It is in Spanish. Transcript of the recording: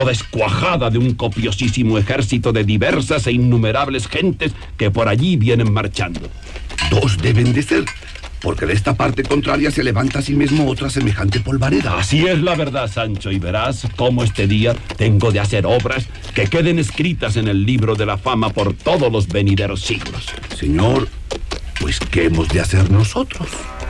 descuajada de un copiosísimo ejército de diversas e innumerables gentes que por allí vienen marchando. 2 deben de ser, porque de esta parte contraria se levanta a sí mismo otra semejante polvareda. Así es la verdad, Sancho, y verás cómo este día tengo de hacer obras que queden escritas en el libro de la fama por todos los venideros siglos. Señor, pues ¿qué hemos de hacer nosotros?